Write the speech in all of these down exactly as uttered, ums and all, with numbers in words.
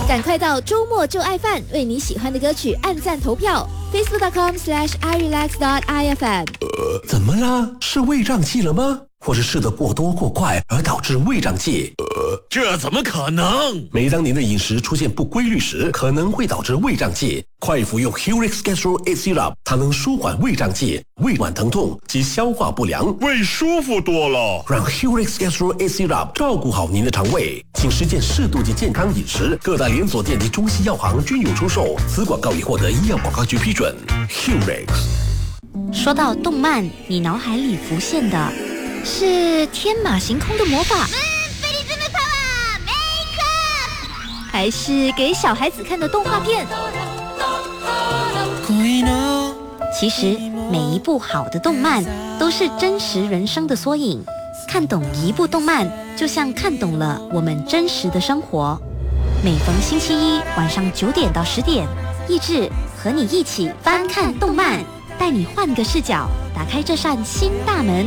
赶快到周末就爱饭为你喜欢的歌曲按赞投票 facebook.com slash irelax.ifm。 呃，怎么了？是胃胀气了吗？或是吃得过多过快而导致胃胀气？ 呃，这怎么可能？ 每当您的饮食出现不规律时，可能会导致胃胀气。快服用 Helix Gastro eight Syrup， 它能舒缓胃胀气、胃脘疼痛及消化不良， 胃舒服多了。 让 Helix Gastro eight Syrup 照顾好您的肠胃，请实践适度及健康饮食。各大连锁店及中西药行均有出售。此广告已获得医药广告局批准。Helix。 说到动漫，你脑海里浮现的是天马行空的魔法，还是给小孩子看的动画片？其实每一部好的动漫都是真实人生的缩影。看懂一部动漫，就像看懂了我们真实的生活。每逢星期一晚上九点到十点，益智和你一起翻看动漫，带你换个视角，打开这扇新大门。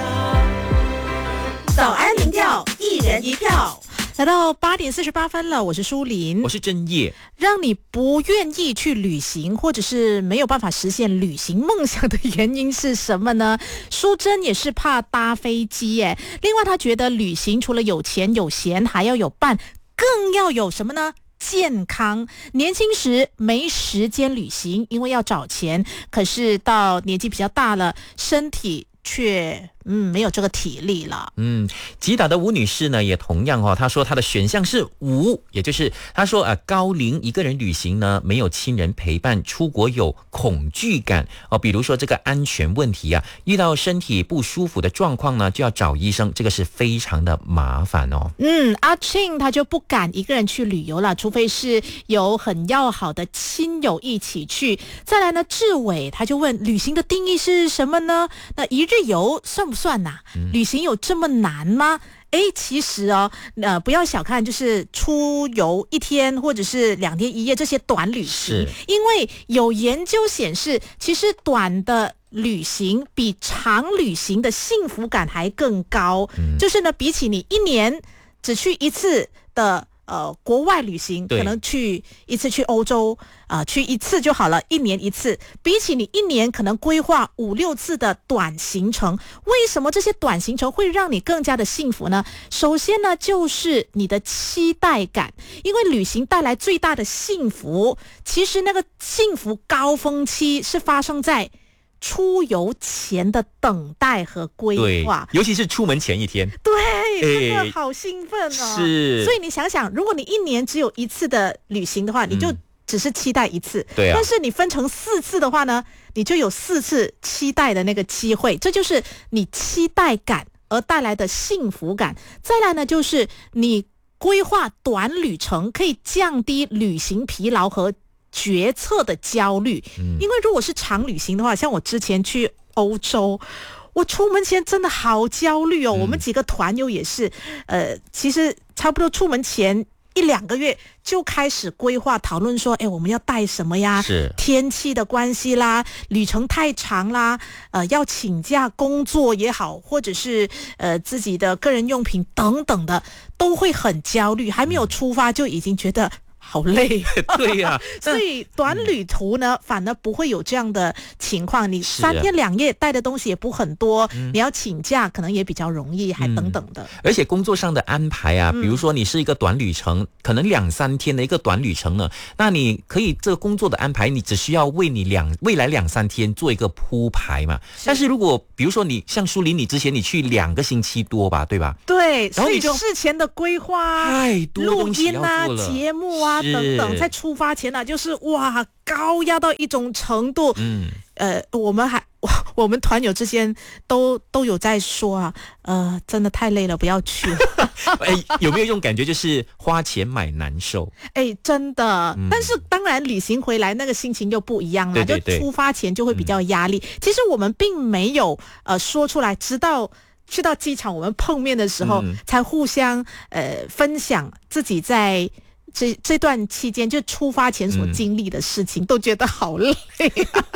早安民调，一人一票。来到八点四十八分了，我是舒琳， 我是真叶。 让你不愿意去旅行，或者是没有办法实现旅行梦想的原因是什么呢？淑珍也是怕搭飞机耶。另外，她觉得旅行除了有钱有闲，还要有伴，更要有什么呢？健康。年轻时没时间旅行，因为要找钱，可是到年纪比较大了，身体却嗯没有这个体力了。 嗯，吉打的吴女士呢也同样哦，她说她的选项是五，也就是她说啊、呃，高龄一个人旅行呢，没有亲人陪伴，出国有恐惧感哦，比如说这个安全问题啊，遇到身体不舒服的状况呢，就要找医生，这个是非常的麻烦哦。 嗯，阿庆他就不敢一个人去旅游了，除非是有很要好的亲友一起去。再来呢，志伟他就问旅行的定义是什么呢？那一日游算不算呐、啊嗯？旅行有这么难吗？哎，其实哦，呃，不要小看就是出游一天或者是两天一夜这些短旅行，因为有研究显示，其实短的旅行比长旅行的幸福感还更高。嗯、就是呢，比起你一年只去一次的。呃，国外旅行可能去一次去欧洲啊、呃，去一次就好了，一年一次。比起你一年可能规划五六次的短行程，为什么这些短行程会让你更加的幸福呢？首先呢，就是你的期待感，因为旅行带来最大的幸福，其实那个幸福高峰期是发生在出游前的等待和规划， 尤其是出门前一天， 对，真的好兴奋哦！ 是， 所以你想想，如果你一年只有一次的旅行的话，你就只是期待一次， 对、嗯、 但是你分成四次的话呢，你就有四次期待的那个机会，这就是你期待感而带来的幸福感。再来呢，就是你规划短旅程，可以降低旅行疲劳和决策的焦虑、嗯、因为如果是长旅行的话，像我之前去欧洲，我出门前真的好焦虑哦、嗯、我们几个团友也是呃，其实差不多出门前一两个月就开始规划讨论说，哎，我们要带什么呀？ 是天气的关系啦，旅程太长啦，呃，要请假工作也好，或者是呃自己的个人用品等等的，都会很焦虑，还没有出发就已经觉得好累。 对呀、啊， 所以短旅途呢、嗯、反而不会有这样的情况，你三天两夜带的东西也不很多、嗯、你要请假可能也比较容易，还等等的、嗯、 而且工作上的安排啊、嗯、比如说你是一个短旅程，可能两三天的一个短旅程呢，那你可以这个工作的安排，你只需要为你两未来两三天做一个铺排嘛。但是如果比如说你像舒琳，你之前你去两个星期多吧，对吧？ 对， 然后你就事前的规划太多东西要做了， 录音啊、节目啊等等，在出发前呢、啊，就是哇高压到一种程度。嗯，呃，我们还我们团友之间都都有在说啊，呃，真的太累了，不要去。 哎，有没有一种感觉，就是花钱买难受？ 哎，真的、嗯。但是当然，旅行回来那个心情就不一样了， 对对对， 就出发前就会比较压力。嗯、其实我们并没有呃说出来，直到去到机场我们碰面的时候，嗯、才互相呃分享自己在。这这段期间就出发前所经历的事情、嗯、都觉得好累、啊、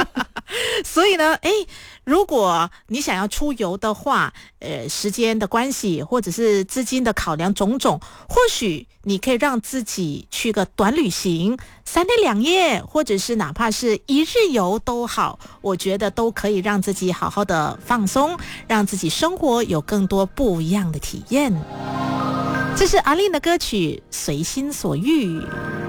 所以呢，哎，如果你想要出游的话，呃，时间的关系或者是资金的考量种种，或许你可以让自己去个短旅行，三天两夜，或者是哪怕是一日游都好，我觉得都可以让自己好好的放松，让自己生活有更多不一样的体验。这是阿令的歌曲《随心所欲》。